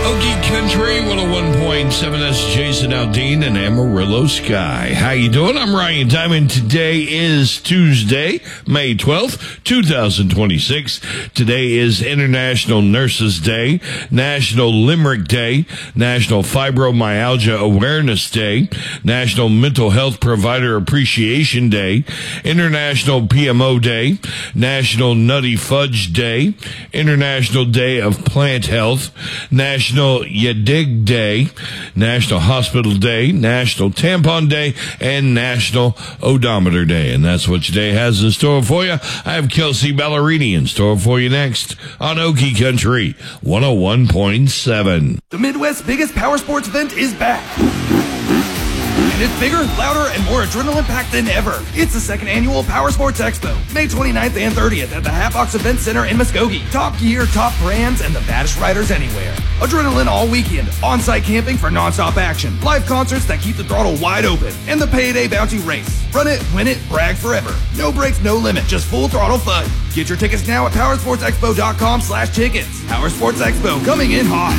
Okie Country 101.7, that's Jason Aldean and Amarillo Sky. How you doing? I'm Ryan Diamond. Today is Tuesday, May 12th, 2026. Today is International Nurses Day, National Limerick Day, National Fibromyalgia Awareness Day, National Mental Health Provider Appreciation Day, International PMO Day, National Nutty Fudge Day, International Day of Plant Health, National Yadig Day, National Hospital Day, National Tampon Day, and National Odometer Day. And that's what today has in store for you. I have Kelsey Ballerini in store for you next on Okie Country 101.7. The Midwest's biggest power sports event is back. And it's bigger, louder, and more adrenaline-packed than ever. It's the second annual Power Sports Expo, May 29th and 30th at the Hatbox Event Center in Muskogee. Top gear, top brands, and the baddest riders anywhere. Adrenaline all weekend, on-site camping for non-stop action, live concerts that keep the throttle wide open, and the Payday Bounty Race. Run it, win it, brag forever. No brakes, no limit, just full throttle fun. Get your tickets now at powersportsexpo.com/tickets. Power Sports Expo, coming in hot.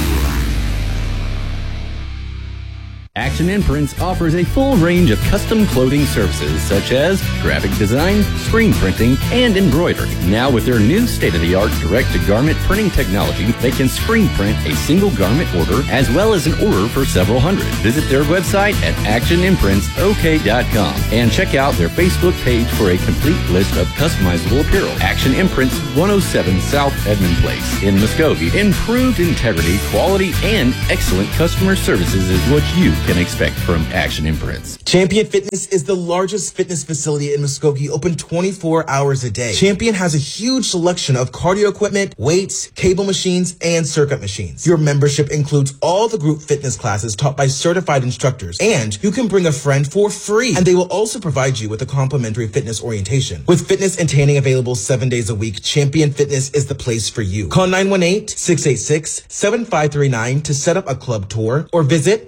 Action Imprints offers a full range of custom clothing services such as graphic design, screen printing, and embroidery. Now with their new state-of-the-art direct-to-garment printing technology, they can screen print a single garment order as well as an order for several hundred. Visit their website at actionimprintsok.com and check out their Facebook page for a complete list of customizable apparel. Action Imprints, 107 South Edmond Place in Muskogee. Improved integrity, quality, and excellent customer services is what you can expect from Action Imprints. Champion Fitness is the largest fitness facility in Muskogee, open 24 hours a day. Champion has a huge selection of cardio equipment, weights, cable machines, and circuit machines. Your membership includes all the group fitness classes taught by certified instructors, and you can bring a friend for free. And they will also provide you with a complimentary fitness orientation. With fitness and tanning available 7 days a week, Champion Fitness is the place for you. Call 918-686-7539 to set up a club tour or visit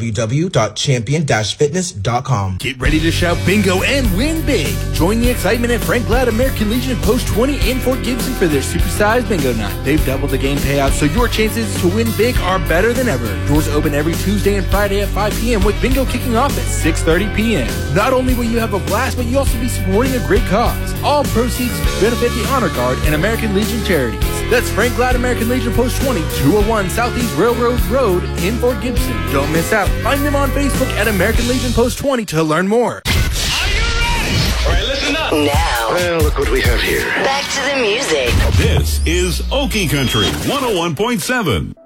www.champion-fitness.com. Get ready to shout bingo and win big. Join the excitement at Frank Glad American Legion Post 20 in Fort Gibson for their supersized bingo night. They've doubled the game payout, so your chances to win big are better than ever. Doors open every Tuesday and Friday at 5 p.m. with bingo kicking off at 6:30 p.m. Not only will you have a blast, but you'll also be supporting a great cause. All proceeds benefit the Honor Guard and American Legion charities. That's Frank Glad American Legion Post 20, 201 Southeast Railroad Road in Fort Gibson. Don't miss out. Find them on Facebook at American Legion Post 20 to learn more. Are you ready? All right, listen up. Now, Well, look what we have here. back to the music. This is Okie Country 101.7.